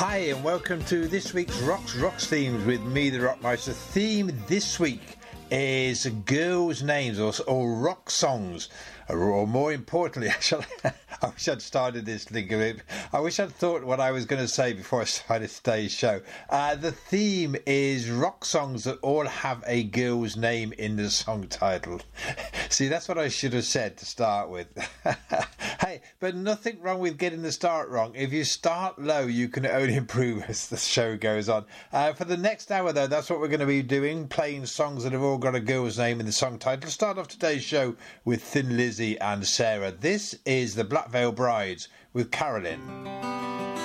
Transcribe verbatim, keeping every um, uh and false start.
Hi and welcome to this week's Rocks Rocks Themes with me, the Rockmeister. Theme this week is girls' names or, or rock songs, or, or more importantly, actually, I wish I'd started this thing a bit. I wish I'd thought what I was going to say before I started today's show. Uh, the theme is rock songs that all have a girl's name in the song title. See, that's what I should have said to start with. Hey, but nothing wrong with getting the start wrong. If you start low, you can only improve as the show goes on. Uh, for the next hour, though, that's what we're going to be doing, playing songs that have all got a girl's name in the song title. Start off today's show with Thin Lizzy and Sarah. This is the Black Veil Brides with Carolyn.